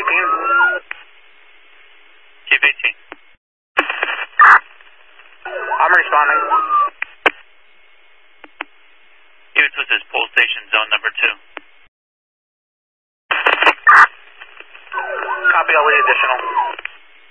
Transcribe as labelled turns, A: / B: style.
A: Chief 18.
B: I'm responding.
A: Units with this pole station, zone number 2.
B: Copy, I'll lead additional.